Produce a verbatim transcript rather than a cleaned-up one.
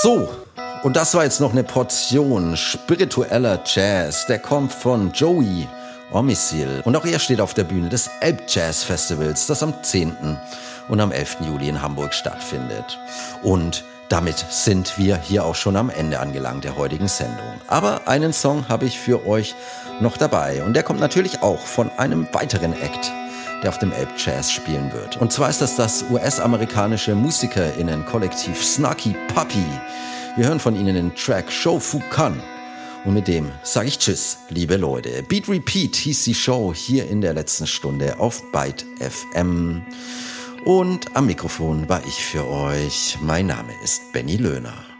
So, und das war jetzt noch eine Portion spiritueller Jazz. Der kommt von Joey Omissil. Und auch er steht auf der Bühne des Elb Jazz Festivals, das am zehnten und am elften Juli in Hamburg stattfindet. Und damit sind wir hier auch schon am Ende angelangt der heutigen Sendung. Aber einen Song habe ich für euch noch dabei. Und der kommt natürlich auch von einem weiteren Act, der auf dem Elb Jazz spielen wird. Und zwar ist das das U S-amerikanische MusikerInnen-Kollektiv Snarky Puppy. Wir hören von ihnen den Track Show Fu Kan. Und mit dem sage ich Tschüss, liebe Leute. Beat Repeat hieß die Show hier in der letzten Stunde auf Byte F M. Und am Mikrofon war ich für euch. Mein Name ist Benny Löhner.